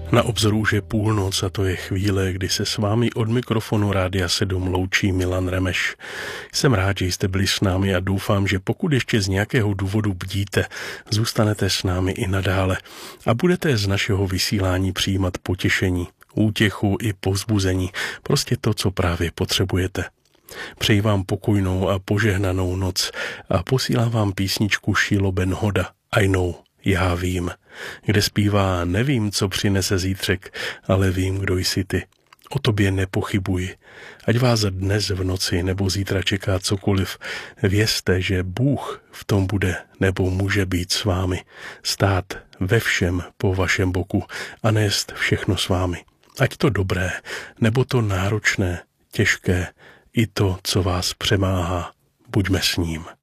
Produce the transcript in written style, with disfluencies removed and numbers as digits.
Na obzoru už je půlnoc a to je chvíle, kdy se s vámi od mikrofonu Rádia 7 loučí Milan Remeš. Jsem rád, že jste byli s námi a doufám, že pokud ještě z nějakého důvodu bdíte, zůstanete s námi i nadále a budete z našeho vysílání přijímat potěšení, útěchu i povzbuzení, prostě to, co právě potřebujete. Přeji vám pokojnou a požehnanou noc a posílám vám písničku Šílo Ben Hoda I know, já vím, kde zpívá: nevím, co přinese zítřek, ale vím, kdo jsi ty. O tobě nepochybuji. Ať vás dnes v noci nebo zítra čeká cokoliv, vězte, že Bůh v tom bude nebo může být s vámi, stát ve všem po vašem boku a nést všechno s vámi. Ať to dobré, nebo to náročné, těžké, i to, co vás přemáhá, buďme s ním.